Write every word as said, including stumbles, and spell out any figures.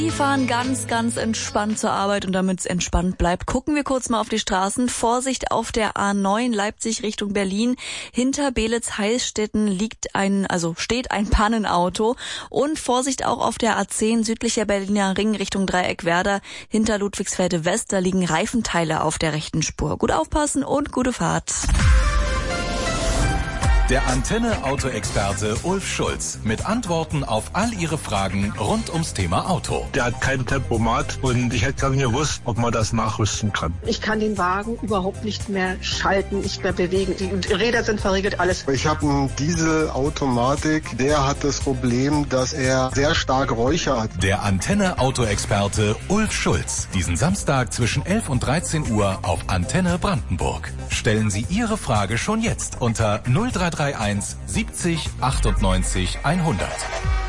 Die fahren ganz, ganz entspannt zur Arbeit und damit es entspannt bleibt, gucken wir kurz mal auf die Straßen. Vorsicht auf der A neun Leipzig Richtung Berlin. Hinter Beelitz-Heilstätten liegt ein, also steht ein Pannenauto. Und Vorsicht auch auf der A zehn südlicher Berliner Ring Richtung Dreieckwerder. Hinter Ludwigsfelde West, da liegen Reifenteile auf der rechten Spur. Gut aufpassen und gute Fahrt. Der Antenne-Auto-Experte Ulf Schulz mit Antworten auf all Ihre Fragen rund ums Thema Auto. Der hat kein Tempomat und ich hätte gar nicht gewusst, ob man das nachrüsten kann. Ich kann den Wagen überhaupt nicht mehr schalten, nicht mehr bewegen. Die Räder sind verriegelt, alles. Ich habe einen Diesel-Automatik, der hat das Problem, dass er sehr stark Räucher hat. Der Antenne-Auto-Experte Ulf Schulz. Diesen Samstag zwischen elf und dreizehn Uhr auf Antenne Brandenburg. Stellen Sie Ihre Frage schon jetzt unter null drei drei eins siebzig achtundneunzig hundert.